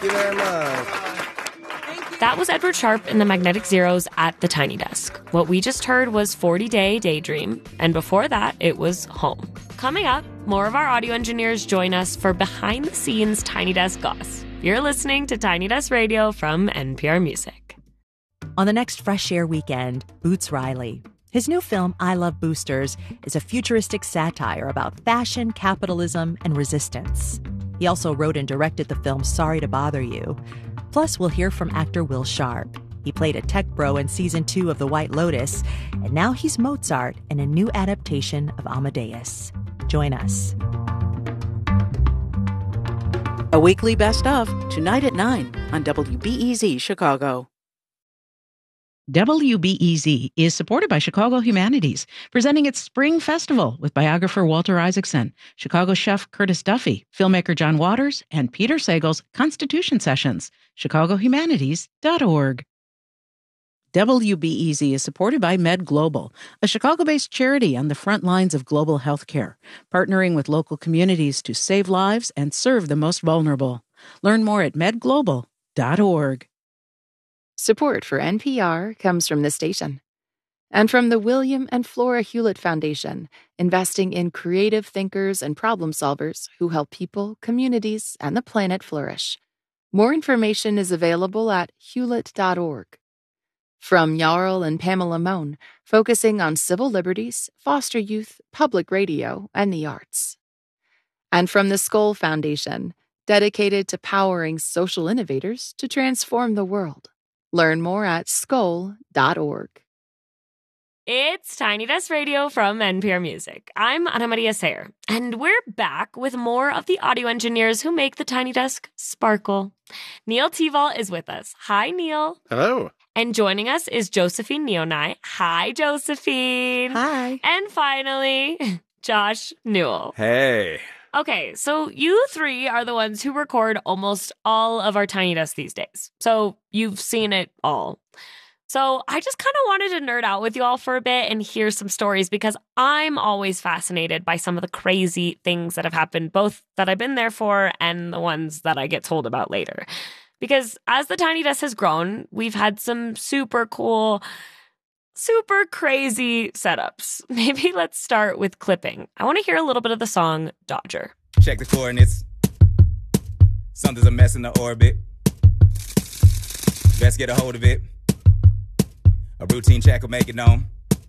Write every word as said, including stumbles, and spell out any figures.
you very much. That was Edward Sharpe and the Magnetic Zeros at the Tiny Desk. What we just heard was forty day Daydream, and before that, it was Home. Coming up, more of our audio engineers join us for behind-the-scenes Tiny Desk goss. You're listening to Tiny Desk Radio from N P R Music. On the next Fresh Air weekend, Boots Riley. His new film, I Love Boosters, is a futuristic satire about fashion, capitalism, and resistance. He also wrote and directed the film Sorry to Bother You. Plus, we'll hear from actor Will Sharpe. He played a tech bro in season two of The White Lotus, and now he's Mozart in a new adaptation of Amadeus. Join us. A weekly best of, tonight at nine on W B E Z Chicago. W B E Z is supported by Chicago Humanities, presenting its Spring Festival with biographer Walter Isaacson, Chicago chef Curtis Duffy, filmmaker John Waters, and Peter Sagal's Constitution Sessions. chicago humanities dot org. W B E Z is supported by Med Global, a Chicago-based charity on the front lines of global healthcare, partnering with local communities to save lives and serve the most vulnerable. Learn more at med global dot org. Support for N P R comes from this station and from the William and Flora Hewlett Foundation, investing in creative thinkers and problem solvers who help people, communities, and the planet flourish. More information is available at hewlett dot org. From Jarl and Pamela Mohn, focusing on civil liberties, foster youth, public radio, and the arts. And from the Skoll Foundation, dedicated to powering social innovators to transform the world. Learn more at skoll dot org. It's Tiny Desk Radio from N P R Music. I'm Ana Maria Sayer, and we're back with more of the audio engineers who make the Tiny Desk sparkle. Neil Teval is with us. Hi, Neil. Hello. And joining us is Josephine Neonai. Hi, Josephine. Hi. And finally, Josh Newell. Hey. Okay, so you three are the ones who record almost all of our Tiny Desk these days. So you've seen it all. So I just kind of wanted to nerd out with you all for a bit and hear some stories, because I'm always fascinated by some of the crazy things that have happened, both that I've been there for and the ones that I get told about later. Because as the Tiny Desk has grown, we've had some super cool, super crazy setups. Maybe let's start with clipping. I want to hear a little bit of the song Dodger. Check the coordinates. Something's a mess in the orbit. Best get a hold of it. A routine check will make it known.